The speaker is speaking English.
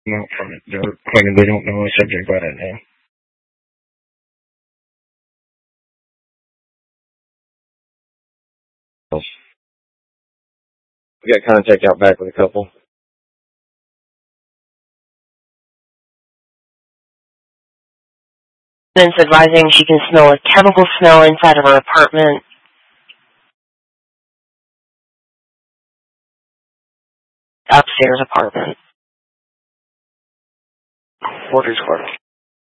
Out from it. They're claiming they don't know a subject by that name. We got contact out back with a couple. Residents advising she can smell a chemical smell inside of her apartment. Upstairs apartment. Quarters court.